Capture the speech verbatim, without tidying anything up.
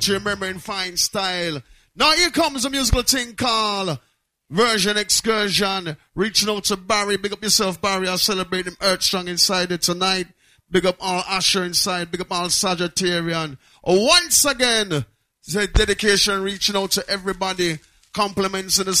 Remember in fine style. Now here comes a musical thing called Version Excursion. Reaching out to Barry. Big up yourself, Barry. I'll celebrate him Earth Strong inside it tonight. Big up all Asher inside. Big up all Sagittarian. Once again, the dedication reaching out to everybody. Compliments in the